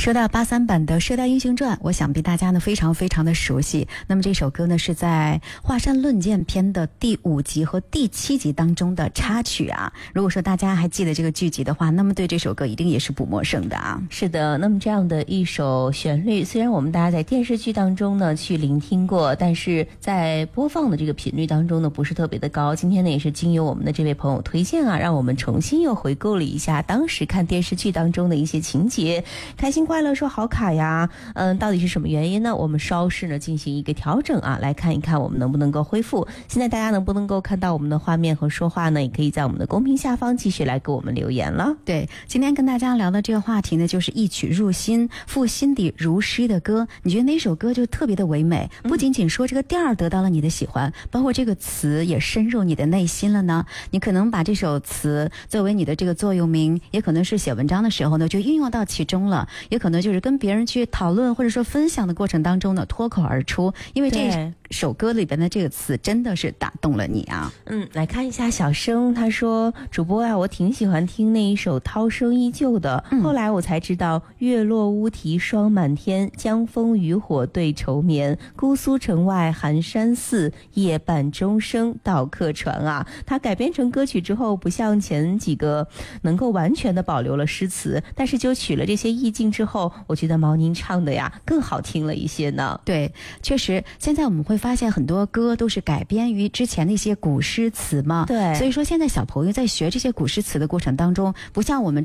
说到83版的《射雕英雄传》，我想必大家呢非常非常的熟悉。那么这首歌呢是在《华山论剑篇》的第5集和第7集当中的插曲啊。如果说大家还记得这个剧集的话，那么对这首歌一定也是不陌生的啊。 是的，那么这样的一首旋律，虽然我们大家在电视剧当中呢去聆听过，但是在播放的这个频率当中呢不是特别的高。今天呢也是经由我们的这位朋友推荐啊，让我们重新又回顾了一下当时看电视剧当中的一些情节，开心快乐说好卡呀，到底是什么原因呢？我们稍事呢进行一个调整啊，来看一看我们能不能够恢复。现在大家能不能够看到我们的画面和说话呢？也可以在我们的公屏下方继续来给我们留言了。 对，今天跟大家聊的这个话题呢，就是一曲入心、赋心底如诗的歌。你觉得哪首歌就特别的唯美？不仅仅说这个调得到了你的喜欢，包括这个词也深入你的内心了呢？你可能把这首词作为你的这个座右铭，也可能是写文章的时候呢就运用到其中了，也可能就是跟别人去讨论或者说分享的过程当中呢脱口而出，因为这首歌里边的这个词真的是打动了你啊。 来看一下小生，他说主播啊，我挺喜欢听那一首涛声依旧的，后来我才知道月落乌啼霜满天，江枫渔火对愁眠，姑苏城外寒山寺，夜半钟声到客船啊。他改编成歌曲之后，不像前几个能够完全的保留了诗词，但是就取了这些意境之后，我觉得毛宁唱的呀更好听了一些呢。 对，确实现在我们会发现很多歌都是改编于之前的一些古诗词嘛。 对， 所以说现在小朋友在学这些古诗词的过程当中，不像我们